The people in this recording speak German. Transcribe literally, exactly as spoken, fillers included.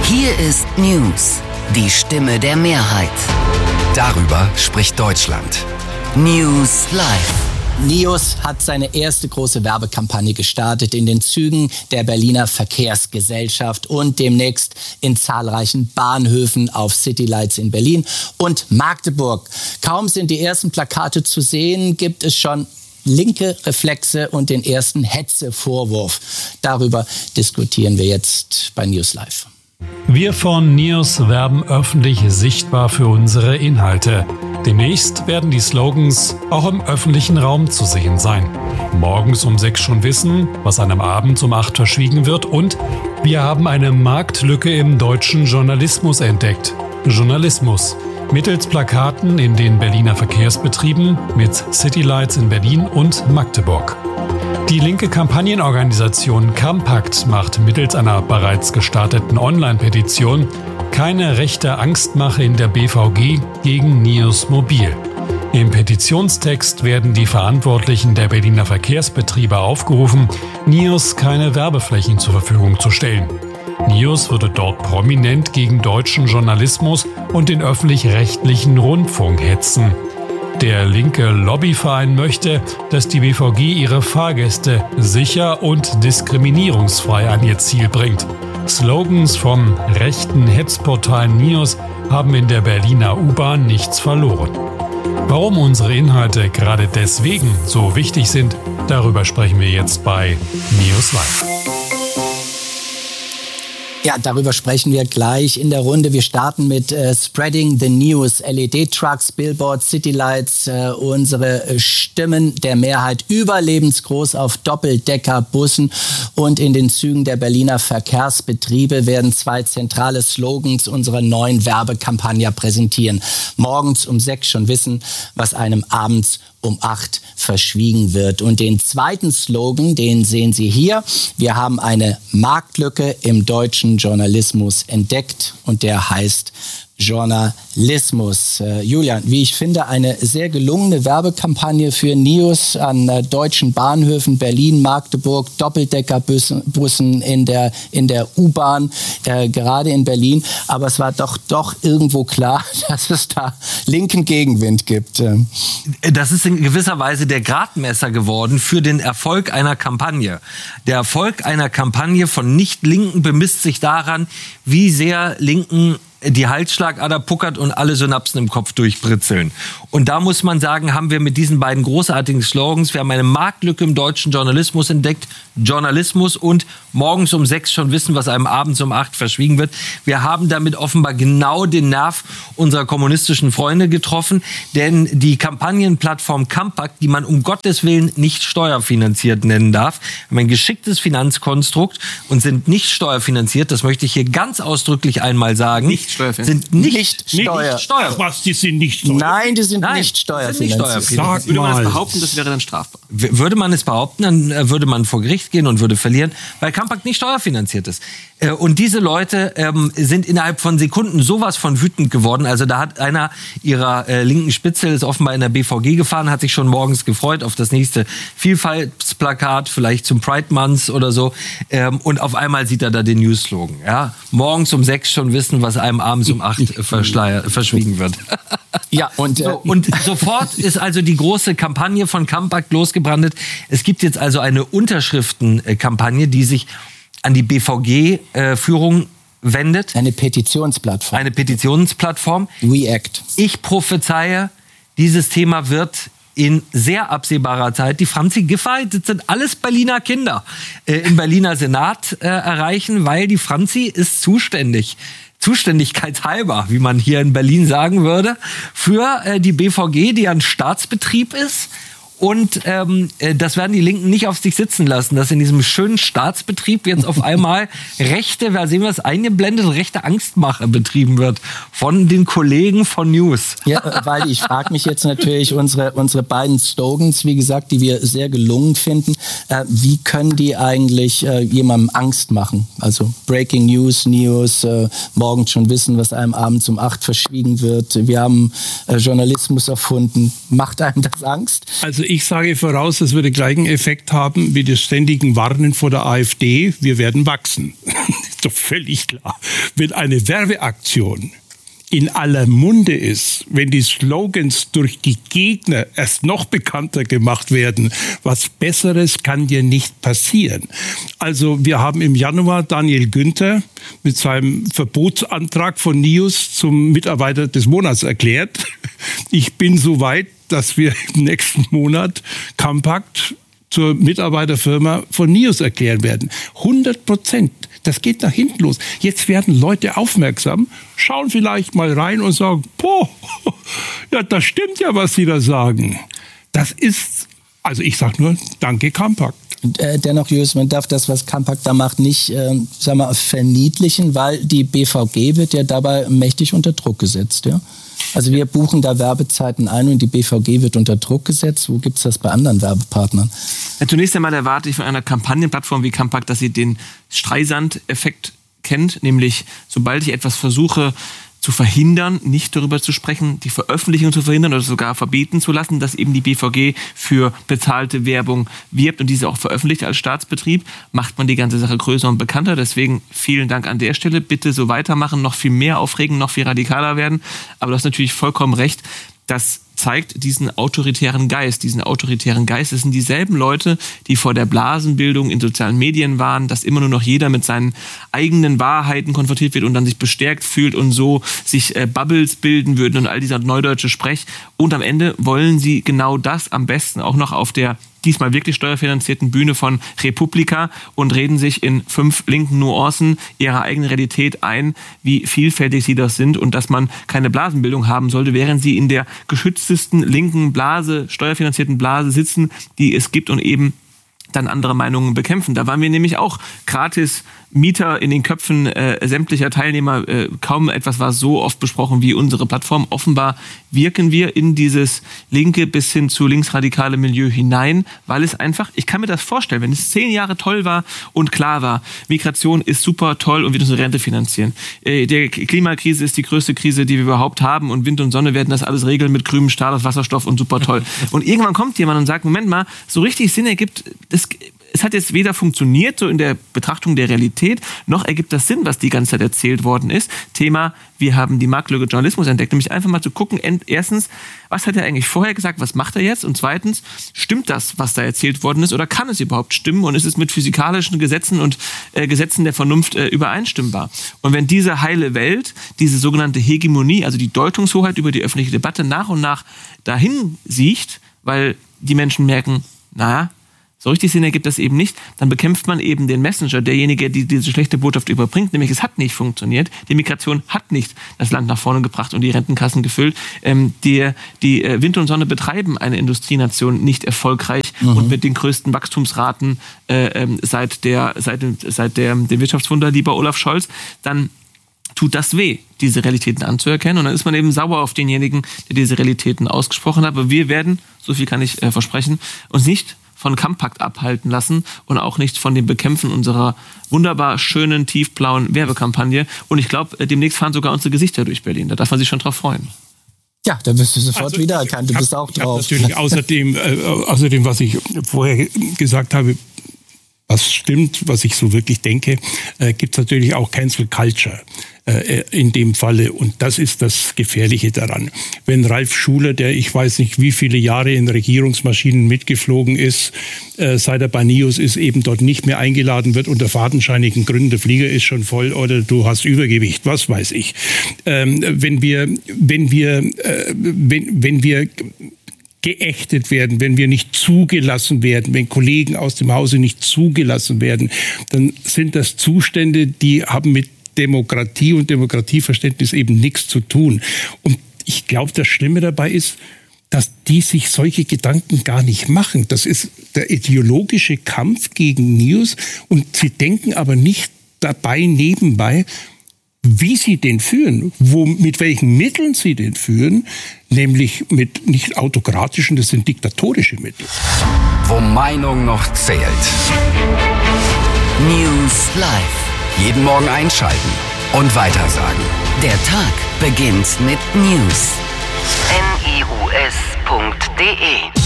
Hier ist News, die Stimme der Mehrheit. Darüber spricht Deutschland. News Live. NIOS hat seine erste große Werbekampagne gestartet in den Zügen der Berliner Verkehrsgesellschaft und demnächst in zahlreichen Bahnhöfen auf Citylights in Berlin und Magdeburg. Kaum sind die ersten Plakate zu sehen, gibt es schon linke Reflexe und den ersten Hetzevorwurf. Darüber diskutieren wir jetzt bei News Live. Wir von NIOS werben öffentlich sichtbar für unsere Inhalte. Demnächst werden die Slogans auch im öffentlichen Raum zu sehen sein. Morgens um sechs schon wissen, was einem abends um acht verschwiegen wird, und wir haben eine Marktlücke im deutschen Journalismus entdeckt. Journalismus. Mittels Plakaten in den Berliner Verkehrsbetrieben mit Citylights in Berlin und Magdeburg. Die linke Kampagnenorganisation Campact macht mittels einer bereits gestarteten Online-Petition keine rechte Angstmache in der B V G gegen NIOS Mobil. Im Petitionstext werden die Verantwortlichen der Berliner Verkehrsbetriebe aufgerufen, NIOS keine Werbeflächen zur Verfügung zu stellen. NIOS würde dort prominent gegen deutschen Journalismus und den öffentlich-rechtlichen Rundfunk hetzen. Der linke Lobbyverein möchte, dass die B V G ihre Fahrgäste sicher und diskriminierungsfrei an ihr Ziel bringt. Slogans vom rechten Hetzportal NIOS haben in der Berliner U-Bahn nichts verloren. Warum unsere Inhalte gerade deswegen so wichtig sind, darüber sprechen wir jetzt bei News Live. Ja, darüber sprechen wir gleich in der Runde. Wir starten mit äh, Spreading the News, L E D-Trucks, Billboards, Citylights, äh, unsere Stimmen der Mehrheit überlebensgroß auf Doppeldeckerbussen und in den Zügen der Berliner Verkehrsbetriebe werden zwei zentrale Slogans unserer neuen Werbekampagne präsentieren. Morgens um sechs schon wissen, was einem abends um acht verschwiegen wird. Und den zweiten Slogan, den sehen Sie hier. Wir haben eine Marktlücke im deutschen Journalismus entdeckt und der heißt Journalismus. Äh, Julian, wie ich finde, eine sehr gelungene Werbekampagne für NIOS an äh, deutschen Bahnhöfen, Berlin, Magdeburg, Doppeldeckerbussen in der, in der U-Bahn, äh, gerade in Berlin. Aber es war doch, doch irgendwo klar, dass es da linken Gegenwind gibt. Das ist in gewisser Weise der Gradmesser geworden für den Erfolg einer Kampagne. Der Erfolg einer Kampagne von Nicht-Linken bemisst sich daran, wie sehr Linken die Halsschlagader puckert und alle Synapsen im Kopf durchbritzeln. Und da muss man sagen, haben wir mit diesen beiden großartigen Slogans, wir haben eine Marktlücke im deutschen Journalismus entdeckt, Journalismus und morgens um sechs schon wissen, was einem abends um acht verschwiegen wird. Wir haben damit offenbar genau den Nerv unserer kommunistischen Freunde getroffen, denn die Kampagnenplattform Campact, die man um Gottes Willen nicht steuerfinanziert nennen darf, haben ein geschicktes Finanzkonstrukt und sind nicht steuerfinanziert, das möchte ich hier ganz ausdrücklich einmal sagen. Nicht sind nicht, nicht Steuer. Nicht Steuer. Was, die sind nicht Steuer? Nein, die sind Nein, nicht steuerfinanziert. Sag würde man das behaupten, das wäre dann strafbar. W- würde man es behaupten, dann würde man vor Gericht gehen und würde verlieren, weil Campact nicht steuerfinanziert ist. Äh, und diese Leute ähm, sind innerhalb von Sekunden sowas von wütend geworden. Also da hat einer ihrer äh, linken Spitze, ist offenbar in der B V G gefahren, hat sich schon morgens gefreut auf das nächste Vielfaltsplakat, vielleicht zum Pride Month oder so. Ähm, und auf einmal sieht er da den News-Slogan. Ja? Morgens um sechs schon wissen, was einem abends um acht verschwiegen wird. Ja, und, äh, so, und sofort ist also die große Kampagne von Campact losgebrannt. Es gibt jetzt also eine Unterschriftenkampagne, die sich an die B V G-Führung wendet. Eine Petitionsplattform. Eine Petitionsplattform. React. Ich prophezeie, dieses Thema wird in sehr absehbarer Zeit die Franzi Giffey, das sind alles Berliner Kinder, äh, im Berliner Senat äh, erreichen, weil die Franzi ist zuständig, zuständigkeitshalber, wie man hier in Berlin sagen würde, für äh, die B V G, die ein Staatsbetrieb ist. Und ähm, das werden die Linken nicht auf sich sitzen lassen, dass in diesem schönen Staatsbetrieb jetzt auf einmal rechte, da sehen wir es eingeblendet, rechte Angstmache betrieben wird von den Kollegen von News. Ja, weil ich frage mich jetzt natürlich, unsere, unsere beiden Slogans, wie gesagt, die wir sehr gelungen finden, äh, wie können die eigentlich äh, jemandem Angst machen? Also Breaking News, News, äh, morgens schon wissen, was einem abends um acht verschwiegen wird. Wir haben äh, Journalismus erfunden. Macht einem das Angst? Also ich sage voraus, es würde gleichen Effekt haben wie das ständigen Warnen vor der AfD. Wir werden wachsen. doch völlig klar. Wenn eine Werbeaktion in aller Munde ist, wenn die Slogans durch die Gegner erst noch bekannter gemacht werden, was Besseres kann dir nicht passieren. Also wir haben im Januar Daniel Günther mit seinem Verbotsantrag von Nius zum Mitarbeiter des Monats erklärt. Ich bin so weit, dass wir im nächsten Monat Compact zur Mitarbeiterfirma von Nius erklären werden. hundert Prozent. Das geht nach hinten los. Jetzt werden Leute aufmerksam, schauen vielleicht mal rein und sagen, boah, ja, das stimmt ja, was Sie da sagen. Das ist, also ich sage nur, danke Compact. Äh, dennoch, Julius, man darf das, was Compact da macht, nicht äh, sag mal, verniedlichen, weil die B V G wird ja dabei mächtig unter Druck gesetzt. Ja? Also wir buchen da Werbezeiten ein und die B V G wird unter Druck gesetzt. Wo gibt es das bei anderen Werbepartnern? Ja, zunächst einmal erwarte ich von einer Kampagnenplattform wie Compact, dass sie den Streisand-Effekt kennt, nämlich sobald ich etwas versuche zu verhindern, nicht darüber zu sprechen, die Veröffentlichung zu verhindern oder sogar verbieten zu lassen, dass eben die B V G für bezahlte Werbung wirbt und diese auch veröffentlicht als Staatsbetrieb, macht man die ganze Sache größer und bekannter. Deswegen vielen Dank an der Stelle. Bitte so weitermachen, noch viel mehr aufregen, noch viel radikaler werden. Aber du hast natürlich vollkommen recht. Das zeigt diesen autoritären Geist. Diesen autoritären Geist, das sind dieselben Leute, die vor der Blasenbildung in sozialen Medien waren, dass immer nur noch jeder mit seinen eigenen Wahrheiten konfrontiert wird und dann sich bestärkt fühlt und so sich äh, Bubbles bilden würden und all dieser neudeutsche Sprech. Und am Ende wollen sie genau das am besten auch noch auf der diesmal wirklich steuerfinanzierten Bühne von Republika und reden sich in fünf linken Nuancen ihrer eigenen Realität ein, wie vielfältig sie das sind und dass man keine Blasenbildung haben sollte, während sie in der geschütztesten linken Blase, steuerfinanzierten Blase sitzen, die es gibt und eben dann andere Meinungen bekämpfen. Da waren wir nämlich auch gratis Mieter in den Köpfen äh, sämtlicher Teilnehmer. Äh, kaum etwas war so oft besprochen wie unsere Plattform. Offenbar wirken wir in dieses linke bis hin zu linksradikale Milieu hinein, weil es einfach, ich kann mir das vorstellen, wenn es zehn Jahre toll war und klar war, Migration ist super toll und wird unsere Rente finanzieren. Äh, die Klimakrise ist die größte Krise, die wir überhaupt haben und Wind und Sonne werden das alles regeln mit grünem Stahl aus Wasserstoff und super toll. Und irgendwann kommt jemand und sagt, Moment mal, so richtig Sinn ergibt, das Es hat jetzt weder funktioniert, so in der Betrachtung der Realität, noch ergibt das Sinn, was die ganze Zeit erzählt worden ist. Thema, wir haben die Marktlücke Journalismus entdeckt, nämlich einfach mal zu gucken, erstens, was hat er eigentlich vorher gesagt, was macht er jetzt? Und zweitens, stimmt das, was da erzählt worden ist, oder kann es überhaupt stimmen? Und ist es mit physikalischen Gesetzen und äh, Gesetzen der Vernunft äh, übereinstimmbar? Und wenn diese heile Welt, diese sogenannte Hegemonie, also die Deutungshoheit über die öffentliche Debatte nach und nach dahin siecht, weil die Menschen merken, naja, so richtig Sinn ergibt das eben nicht, dann bekämpft man eben den Messenger, derjenige, der diese schlechte Botschaft überbringt, nämlich es hat nicht funktioniert, die Migration hat nicht das Land nach vorne gebracht und die Rentenkassen gefüllt, ähm, die, die äh, Wind und Sonne betreiben eine Industrienation nicht erfolgreich mhm. und mit den größten Wachstumsraten äh, ähm, seit, der, seit, dem, seit der, dem Wirtschaftswunder, lieber Olaf Scholz, dann tut das weh, diese Realitäten anzuerkennen. Und dann ist man eben sauer auf denjenigen, der diese Realitäten ausgesprochen hat. Aber wir werden, so viel kann ich äh, versprechen, uns nicht von Compact abhalten lassen und auch nicht von dem Bekämpfen unserer wunderbar schönen, tiefblauen Werbekampagne. Und ich glaube, demnächst fahren sogar unsere Gesichter durch Berlin. Da darf man sich schon drauf freuen. Ja, da wirst du sofort also, wiedererkannt. Du hab, bist auch drauf. Natürlich außerdem, äh, außerdem, was ich vorher gesagt habe, was stimmt, was ich so wirklich denke, äh, gibt es natürlich auch Cancel Culture äh, in dem Falle. Und das ist das Gefährliche daran. Wenn Ralf Schuler, der ich weiß nicht wie viele Jahre in Regierungsmaschinen mitgeflogen ist, äh, seit er bei Nius ist, eben dort nicht mehr eingeladen wird unter fadenscheinigen Gründen, der Flieger ist schon voll oder du hast Übergewicht, was weiß ich. Ähm, wenn wir, wenn wir, äh, wenn, wenn wir geächtet werden, wenn wir nicht zugelassen werden, wenn Kollegen aus dem Hause nicht zugelassen werden, dann sind das Zustände, die haben mit Demokratie und Demokratieverständnis eben nichts zu tun. Und ich glaube, das Schlimme dabei ist, dass die sich solche Gedanken gar nicht machen. Das ist der ideologische Kampf gegen Nius und sie denken aber nicht dabei nebenbei, wie sie den führen, wo, mit welchen Mitteln sie den führen, nämlich mit nicht autokratischen, das sind diktatorische Mittel. Wo Meinung noch zählt. News Live. Jeden Morgen einschalten und weitersagen. Der Tag beginnt mit News. N I U S punkt D E